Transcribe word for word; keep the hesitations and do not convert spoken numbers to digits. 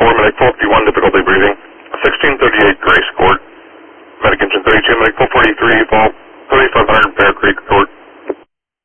four, medic four fifty-one, difficulty breathing. sixteen thirty-eight, Grace Court. Medic engine thirty-two, medic four forty-three, fall